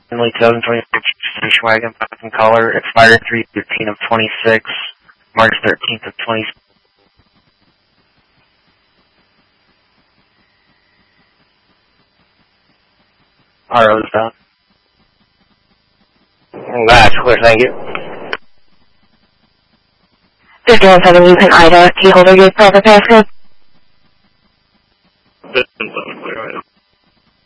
Finally, 2026 station wagon, black in color, expired 3/13 of 26, March 13th of 20. RO's done. That's clear, thank you. 5170 Ida, key holder, your proper passcode. 5170